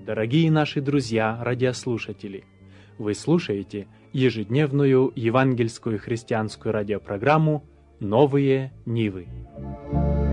Дорогие наши друзья-радиослушатели, вы слушаете ежедневную евангельскую христианскую радиопрограмму «Новые Нивы».